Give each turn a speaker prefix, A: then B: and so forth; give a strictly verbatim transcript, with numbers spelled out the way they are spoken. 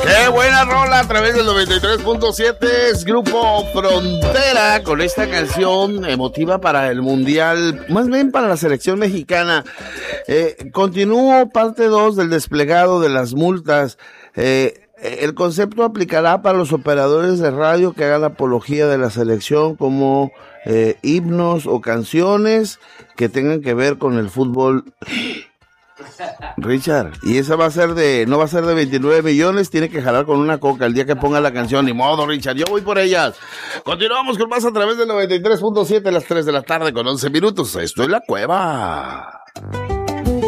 A: Qué buena rola a través del noventa y tres punto siete. Es Grupo Frontera con esta canción emotiva para el Mundial, más bien para la selección mexicana. Eh, continúo parte dos del desplegado de las multas. Eh, el concepto aplicará para los operadores de radio que hagan apología de la selección, como eh, himnos o canciones que tengan que ver con el fútbol. Richard, y esa va a ser de, no va a ser de veintinueve millones, tiene que jalar con una coca el día que ponga la canción, ni modo, Richard, yo voy por ellas. Continuamos con más a través del noventa y tres punto siete, las tres de la tarde con once minutos. Esto es La Cueva.